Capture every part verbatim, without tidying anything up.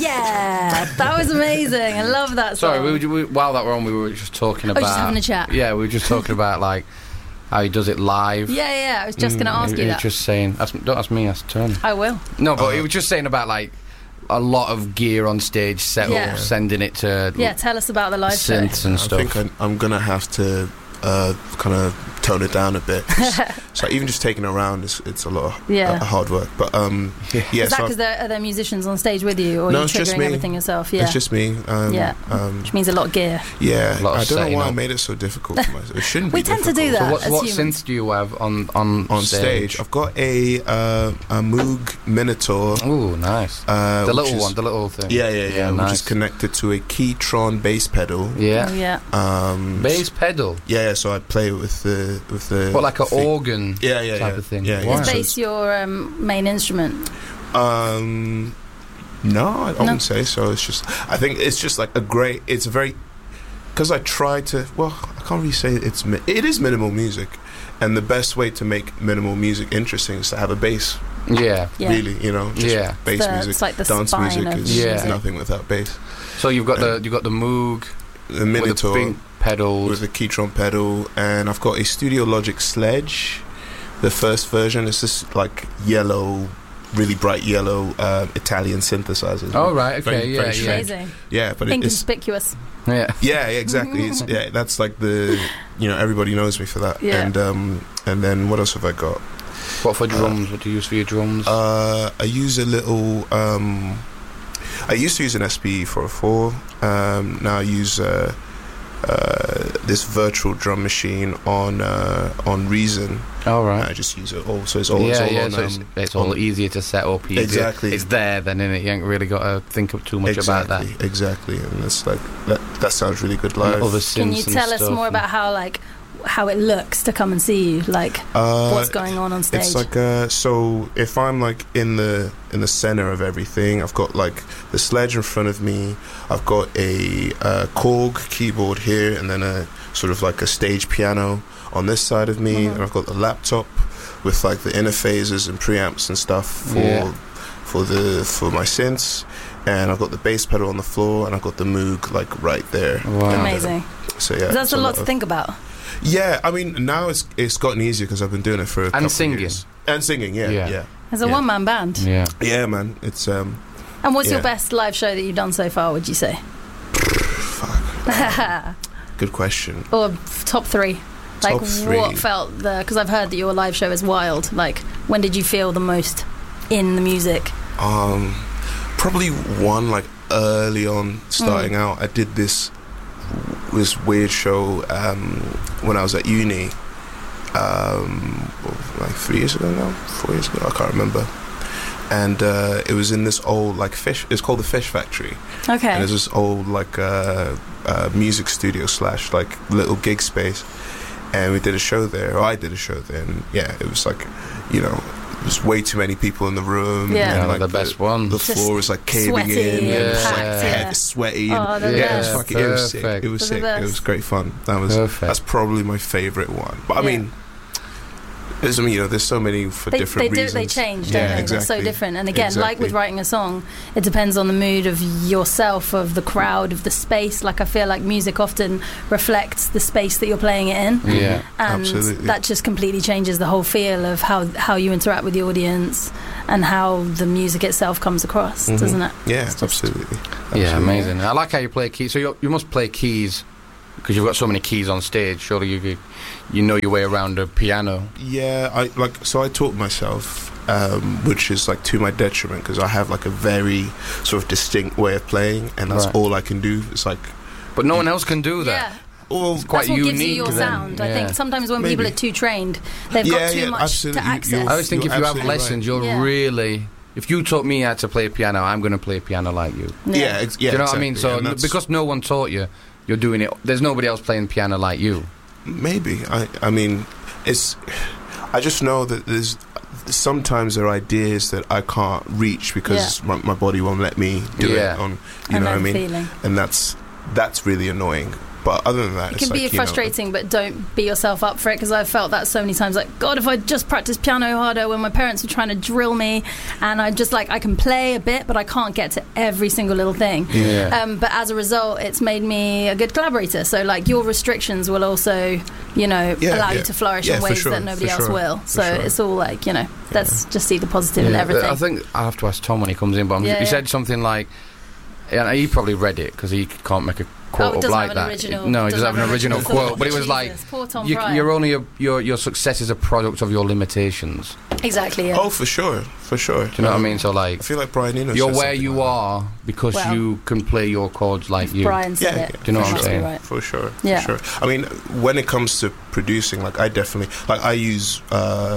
Yeah, that was amazing. I love that song. Sorry, we, we, while that were on, we were just talking about... Oh, just having a chat. Yeah, we were just talking about, like, how he does it live. Yeah, yeah, I was just going to ask he, you he that. was just saying... Ask, don't ask me, ask Tony. I will. No, but Uh, he was just saying about, like, a lot of gear on stage, set Yeah. up, sending it to... Yeah, tell us about the live show. synths and I stuff. think I'm, I'm gonna have to uh, kind of tone it down a bit. So even just taking it around, it's, it's a lot of Yeah. uh, hard work. But um, Yeah. yeah, Is that so because there, are there musicians on stage with you, or are No, you it's just triggering me. everything yourself? Yeah, it's just me. Um, Yeah. um, which means a lot of gear. yeah. A lot of I don't know setting why I up. made it so difficult for myself. It shouldn't We be tend to do difficult. that. So what, as what humans. synth do you have on on, On stage? stage, I've got a uh, a Moog Minotaur. Ooh, nice. Uh, the which little is- one, the little thing. Yeah, yeah, yeah. Which nice. is connected to a Keytron bass pedal. Yeah. Oh, yeah. Um, Bass pedal. Yeah, yeah, so I play with the with the. What, like an thing. organ Yeah, yeah, type yeah. of thing? Yeah, yeah. Wow. Is So bass your um, main instrument? Um, no, I, I No. wouldn't say so. It's just, I think it's just like a great. It's a very, because I try to. Well, I can't really say it's. mi- It is minimal music, and the best way to make minimal music interesting is to have a bass. Yeah. Yeah. Really, you know, just Yeah. bass The- music. it's like the Dance spine music of is Yeah. music. nothing without bass. So you've got the you've got the Moog The with Minotaur the big pedals. with the Keytron pedal, and I've got a Studio Logic Sledge. The first version is this like yellow, really bright yellow uh, Italian synthesizer. Oh right, okay, Very- yeah, very yeah, strange. Amazing. Yeah, but it, it's Inconspicuous. yeah. yeah, yeah, exactly. It's, yeah, that's like the you know everybody knows me for that. Yeah. And um, and then what else have I got? What for drums? What do you use for your drums? Uh, I use a little. Um, I used to use an S P E four oh four. Um, now I use uh, uh, this virtual drum machine on uh, on Reason. all right. I just use it all, so it's all. it's yeah, all yeah. on, So it's, um, it's all on- easier to set up. Easier. Exactly. It's there, then, innit? You ain't really got to think of too much exactly, about that. Exactly, and it's like that. That sounds really good And live. other Can synths you and tell us stuff more and- about how like how it looks to come and see you? Like Uh, what's going on on stage? It's like uh, so if I'm like in the in the center of everything, I've got like the sledge in front of me. I've got a uh, Korg keyboard here, and then a sort of like a stage piano on this side of me, Mhm. and I've got the laptop with like the interfaces and preamps and stuff for Yeah. for the for my synths, and I've got the bass pedal on the floor, and I've got the Moog like right there. Wow. Amazing. So yeah, That's it's a lot of- to think about. Yeah, I mean now it's it's gotten easier because I've been doing it for a couple of singing. years. And singing, yeah, Yeah. yeah, As a Yeah. one man band. Yeah. yeah, man. It's um, And what's your Yeah. best live show that you've done so far, would you say? good question. Or f- top three? Like Top three. what felt the... Because I've heard that your live show is wild. Like when did you feel the most in the music? Um, probably one like early on starting Mm. out. I did this this weird show um, when I was at uni, um, like three years ago now, four years ago. I can't remember. And uh, it was in this old like fish. It's called the Fish Factory. Okay. And there's this old like uh, uh, music studio slash like little gig space, and we did a show there. Or I did a show there, and yeah, it was like, you know, there's way too many people in the room. Yeah. and, Yeah, like, the best one. The Just floor was like caving sweaty in. and and it was, like, packed, heavy, yeah. sweaty. Oh, and, the Yeah, best. it was, fucking, it was sick. perfect. It was They're the sick. It best. was great fun. That was Perfect. that's probably my favorite one. But I Yeah. mean, there's, I mean, you know, there's so many for They, different they do. reasons. They change, don't Yeah, they? They're exactly. so different. And again, like Exactly. with writing a song, it depends on the mood of yourself, of the crowd, of the space. Like I feel like music often reflects the space that you're playing it in, Yeah. and Absolutely. that just completely changes the whole feel of how how you interact with the audience and how the music itself comes across, Mhm. doesn't it? Yeah, It's just- absolutely. Yeah, Absolutely. amazing. I like how you play keys. So you you must play keys because you've got so many keys on stage. Surely you could- you know your way around a piano. Yeah, I like so I taught myself, um, which is like to my detriment because I have like a very sort of distinct way of playing, and that's Right. all I can do. It's like, But no one else can do that. Yeah, well, It's quite that's what unique. gives you your then. sound. I Yeah. think sometimes when people are Maybe. too trained, they've Yeah, got too yeah, much absolutely. to You- access. you're- I always think You're if you have absolutely lessons, right. you're Yeah. really. If you taught me how to play piano, I'm going to play piano like you. yeah, ex- yeah. do you know what I mean? exactly, So and that's- because no one taught you, you're doing it. There's nobody else playing piano like you. maybe I, I mean, it's. I just know that there's sometimes there are ideas that I can't reach because my, my body won't let me do Yeah. it. On you I know know what I the mean, feeling. and that's that's really annoying. But other than that, It it's can be like, you know, frustrating, but don't beat yourself up for it, because I've felt that so many times. Like, God, if I just practiced piano harder when my parents were trying to drill me, and I just like I can play a bit, but I can't get to every single little thing. Yeah. Um, but as a result, it's made me a good collaborator. So like your restrictions will also, you know, Yeah, allow yeah. you to flourish Yeah, in for ways sure, that nobody for else sure, will. for So sure. it's all like, you know, let's just see the positive in Yeah, everything. I think I have to ask Tom when he comes in, but I'm, Yeah, he yeah. said something like, yeah, he probably read it because he can't make a quote Oh, it up doesn't like have an that. original- no, he doesn't have an original thought. quote, but it was Jesus, like, poor Tom you, Pryor. you're only a, your your success is a product of your limitations. Exactly. Yeah. Oh, for sure, for sure. Do you know what I mean? So like, I feel like Brian Eno. you're said where something you like are because Well, you can play your chords like you. Brian said Yeah, it. yeah. Do you know what He I'm must be saying? right. that. For sure, Yeah. for sure. I mean, when it comes to producing, like I definitely like I use uh,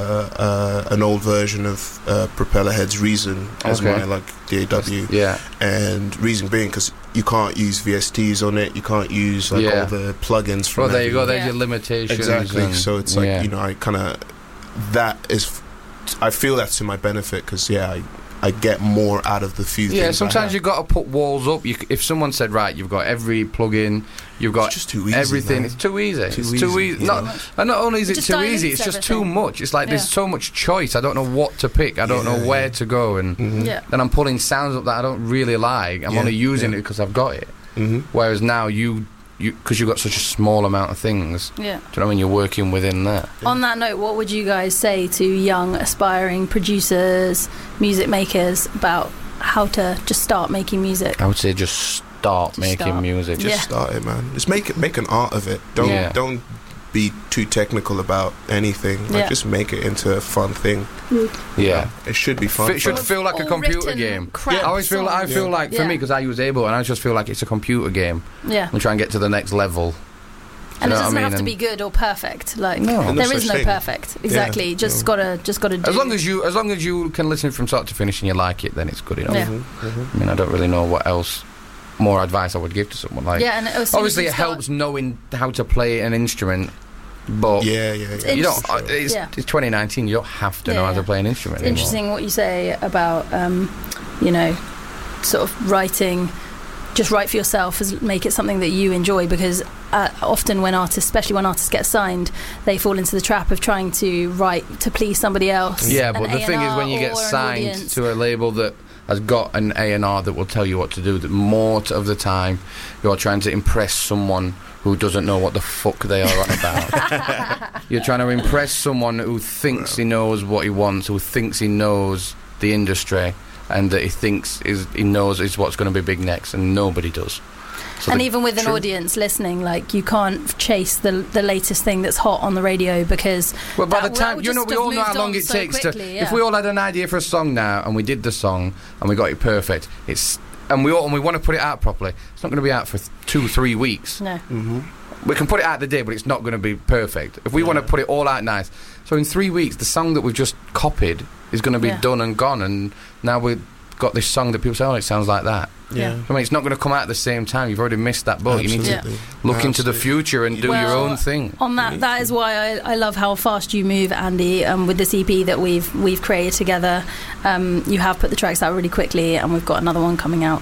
uh, an old version of uh, Propellerhead's Reason as Okay. my like D A W, Yeah. and reason being because you can't use V S Ts on it, you can't use like Yeah. all the plugins from. Well, there you go. every- There's Yeah. your limitations. Exactly. and- So it's like yeah. you know, I kind of that is. f- I feel that's to my benefit because yeah, I, I get more out of the few. Yeah, things I sometimes have. you've got to put walls up. You, c- if someone said, right, you've got every plug-in, you've got It's just too easy, everything. man. It's too easy. Too it's easy, too easy. you Not, know? and not only is It it just too easy, dilutes it's just too everything. much. It's like there's Yeah. so much choice. I don't know what to pick. I don't Yeah, know where yeah. to go, and Mhm. Yeah. then I'm pulling sounds up that I don't really like. I'm Yeah, only using yeah. it because I've got it. Mhm. Whereas now you, you, because you've got such a small amount of things. Yeah. Do you know what I mean? You're working within that. On that note, what would you guys say to young, aspiring producers, music makers about how to just start making music? I would say just start Just making start. music. Just Yeah. start it, man. Just make it, make an art of it. Don't Yeah. don't be too technical about anything. Like Yeah. just make it into a fun thing. Yeah. It should be fun. It should fun. feel like a All computer written game. crap I always feel. I songs. feel like for Yeah. me because I use Ableton, and I just feel like it's a computer game. Yeah. I'm trying to get to the next level. And know it what I doesn't mean? have to And- be good or perfect. Like No. And there no is such no thing. perfect. Exactly. Yeah. Just Yeah. gotta just gotta do. As long as you, as long as you can listen from start to finish and you like it, then it's good enough. Yeah. Mhm, mhm. I mean, I don't really know what else more advice I would give to someone. Like, yeah, and as soon as obviously you it start- helps knowing how to play an instrument, but Yeah, yeah, yeah. you don't. It's- uh, It's, Yeah. it's twenty nineteen. You don't have to know Yeah, how to yeah. play an instrument It's anymore. interesting what you say about, um, you know, sort of writing. Just write for yourself, as make it something that you enjoy, because uh, often when artists, especially when artists get signed, they fall into the trap of trying to write to please somebody else. Yeah, an but the thing is, when you A and R get or an signed audience. to a label that has got an A and R that will tell you what to do, that more t- of the time you're trying to impress someone who doesn't know what the fuck they are on about. You're trying to impress someone who thinks he knows what he wants, who thinks he knows the industry, and that he thinks is he knows is what's going to be big next, and nobody does. So and the- even with an True. audience listening, like you can't chase the the latest thing that's hot on the radio, because Well, by that- the that time would you know, just we have all know how moved long on it so takes quickly, to. yeah. If we all had an idea for a song now, and we did the song, and we got it perfect, it's and we all and we want to put it out properly. It's not going to be out for th- two, three weeks. no, Mhm. We can put it out the day, but it's not going to be perfect. If we want to Yeah. put it all out nice, so in three weeks, the song that we've just copied is going to be Yeah. done and gone, and now we've got this song that people say, "Oh, it sounds like that." Yeah. I mean, it's not going to come out at the same time. You've already missed that boat. You need to Absolutely. look into the Absolutely. future and do your Well, own thing. on that, that is why I, I love how fast you move, Andy. Um, with this E P that we've we've created together, um, you have put the tracks out really quickly, and we've got another one coming out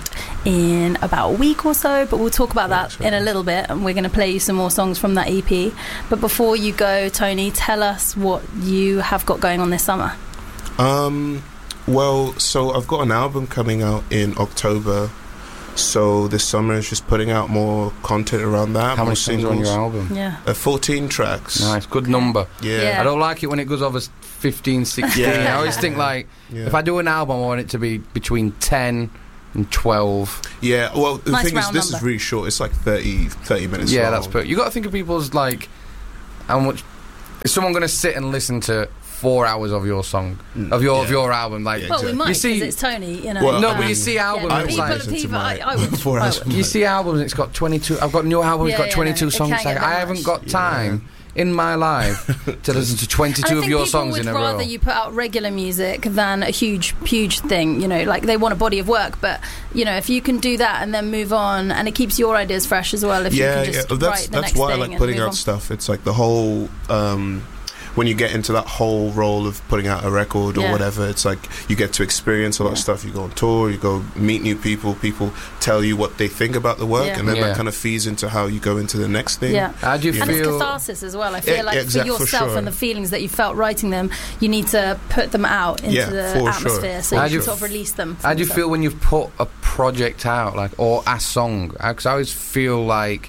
in about a week or so. But we'll talk about that Excellent. in a little bit, and we're going to play you some more songs from that E P. But before you go, Tony, tell us what you have got going on this summer. Um, well, so I've got an album coming out in October. So this summer is just putting out more content around that. How more many songs are on your album? Yeah. Uh, fourteen tracks. Nice, good number. Yeah. Yeah. I don't like it when it goes over fifteen, sixteen. Yeah. I always think like, Yeah. if I do an album, I want it to be between ten and twelve. Yeah, well, the Nice thing is, round this is number. really short. It's like thirty, thirty minutes Yeah, long. that's perfect. You got to think of people's like, how much is someone going to sit and listen to four hours of your song, of your of Yeah. your album? Like, Yeah, Well, we exactly. might, You because see- it's Tony, you know. Well, no, I but mean, you see albums, yeah, I but it's people, like, listen to people, I, my I would. four I hours would. of you see albums, it's got twenty-two. I've got a new album, Yeah, it's got yeah, twenty-two no, it songs. can get Like, that I haven't much. got Yeah. time in my life to listen to And twenty-two I of think your people songs would in a rather row. you put out regular music than a huge, huge thing. You know, like they want a body of work, but you know, if you can do that and then move on, and it keeps your ideas fresh as well. If yeah, you can just yeah. That's write the that's next why I thing like and putting move out on. stuff. It's like the whole. Um, when you get into that whole role of putting out a record or Yeah. whatever, it's like you get to experience a lot of stuff. You go on tour, you go meet new people, people tell you what they think about the work, Yeah. and then Yeah. that kind of feeds into how you go into the next thing. Yeah. How do you And it's feel? catharsis as well. I feel Yeah, like yeah, exact- for for yourself sure. and the feelings that you felt writing them, you need to put them out into Yeah, the for sure. atmosphere so How you do can you- sort of release them. How do you feel when you've put a project out, like, or a song? Because I always feel like,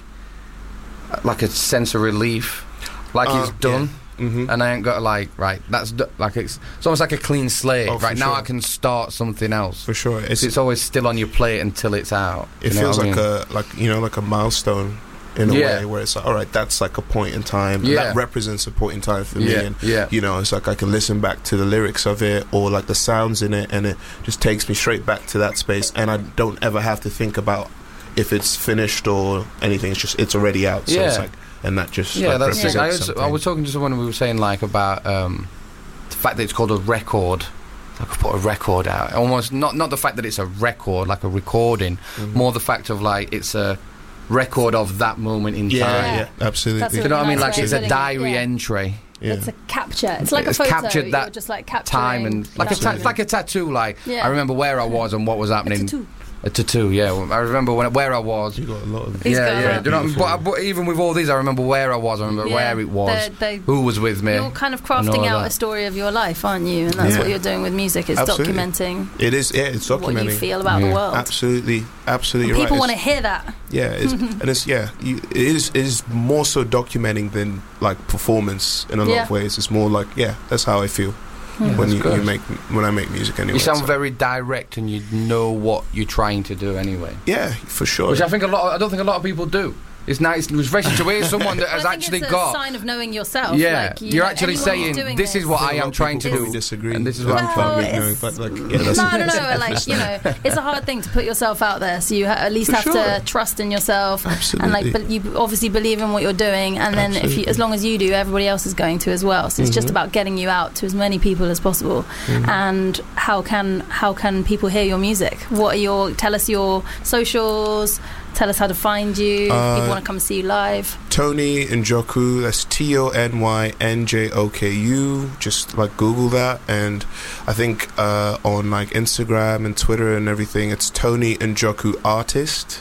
like a sense of relief, like Uh, it's done, Mm-hmm. and I ain't got to like, right, that's do- like it's, it's almost like a clean slate. Oh, for right now, sure. I can start something else. For sure, It's, it's, it's always still on your plate until it's out. it you know feels what I like mean? a like you know like a milestone in a Yeah. way where it's like, all right, that's like a point in time. and Yeah. That represents a point in time for me. Yeah, And yeah. you know, it's like I can listen back to the lyrics of it or like the sounds in it, and it just takes me straight back to that space, and I don't ever have to think about if it's finished or anything. It's just it's already out. So it's Yeah. like, and that just Yeah, like, that's it. represents I was, I something. was talking to someone who was saying like about um, the fact that it's called a record. I could put a record out. Almost not not the fact that it's a record, like a recording, Mhm. more the fact of like it's a record of that moment in Yeah, time. yeah, absolutely. That's Do you know what I mean? Nice Like way it's of a putting it, diary yeah. entry. yeah. It's a capture. It's like It's a photo. captured that You're just like capturing Time and like a that ta- moment. like a tattoo. Like Yeah. I remember where I was and what was A happening. tattoo. A tattoo, yeah. I remember when, where I was. You got a lot of He's yeah, got a yeah. lot. Do you know, Beautiful. but, but even with all these, I remember where I was. I remember Yeah. where it was, They're- they- who was with me. You're kind of and all crafting of out that. a story of your life, aren't you? And that's Yeah. what you're doing with music. It's Absolutely. documenting It is, yeah, it's documenting. what you feel about Yeah. the world. Absolutely, absolutely And right. people want to It's- hear that. Yeah, it's, and it's yeah, you, it is it is more so documenting than like performance in a lot Yeah. of ways. It's more like yeah, that's how I feel Hmm. when That's you, good. you make when I make music anyway. You sound so- very direct, and you know what you're trying to do anyway. yeah, for sure. Which I think a lot. Of, I don't think a lot of people do. It's nice. It's refreshing to hear someone that Well, has I think actually it's a got. sign of knowing yourself. Yeah, like, you you're know, actually anyone who's saying doing this is what I A lot am of trying people to probably do. disagree, and this is what I'm about trying me to do. knowing, but like yeah, that's No, I don't know. Like you know, it's a hard thing to put yourself out there. So you ha- at least For have sure. to trust in yourself, Absolutely. and like, but you obviously believe in what you're doing. And then, if you, Absolutely. as long as you do, everybody else is going to as well. So it's just Mhm. about getting you out to as many people as possible. Mhm. And how can how can people hear your music? What are your tell us your socials. Tell us how to find you. if Uh, people want to come see you live. Tony Njoku, that's T O N Y N J O K U. Just like Google that, and I think uh, on like Instagram and Twitter and everything, it's Tony Njoku Artist.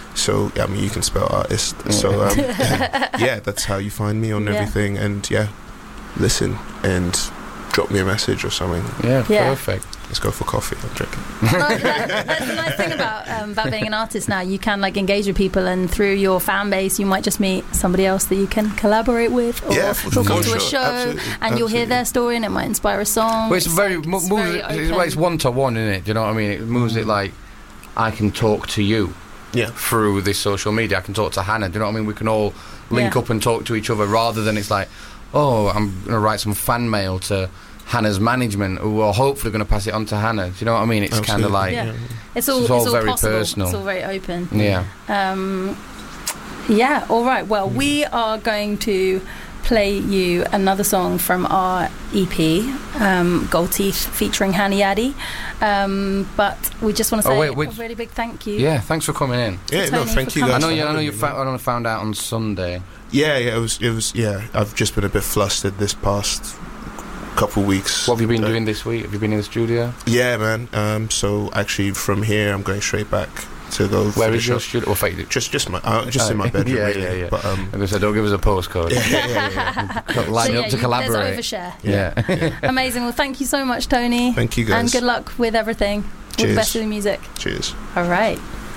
So I mean, you can spell artist. So um, yeah, that's how you find me on Yeah. everything, and yeah, listen and drop me a message or something. Yeah, Yeah. perfect. Let's go for coffee. I'm joking. No, that, that's the nice thing about um, about being an artist now. You can like engage with people, and through your fan base, you might just meet somebody else that you can collaborate with, or Yeah, for who'll come sure. to a show, Absolutely. and you'll hear Absolutely. their story, and it might inspire a song. Well, it's very, like, mo- it's moves very it, it's, open. well, it's one to one, isn't it? Do you know what I mean? It moves it like I can talk to you Yeah. through this social media. I can talk to Hannah. Do you know what I mean? We can all link Yeah. up and talk to each other rather than it's like, oh, I'm going to write some fan mail to Hannah's management who are hopefully going to pass it on to Hannah. Do you know what I mean? It's kind of Absolutely. like, Yeah. It's all, It's it's all all very possible. personal. It's all very open. yeah. Um, yeah. All right. Well, we are going to play you another song from our E P, um, Gold Teeth, featuring Hani Yadi. Um, but we just want to Oh, say wait, wait. a really big thank you. Yeah, thanks for coming in. Yeah, no, Tony, thank for you coming. guys. I know for you. I know having you. me, Fa- man. I found out on Sunday. Yeah, yeah, it was, it was, yeah. I've just been a bit flustered this past couple weeks. What have you been Uh, doing this week? Have you been in the studio? Yeah, man. Um, so actually, from here, I'm going straight back to go. Where for the is your show. studio? Or fake, Just, just my, uh, just in my Oh, bedroom, yeah, really. yeah, yeah. But um, I'm going to say, don't give us a postcode. yeah, yeah, yeah, yeah. Line So, you yeah, up to you- collaborate. There's overshare. Yeah. Amazing. Well, thank you so much, Tony. Thank you guys. And good luck with everything. All the Cheers. best with the music. Cheers. All right.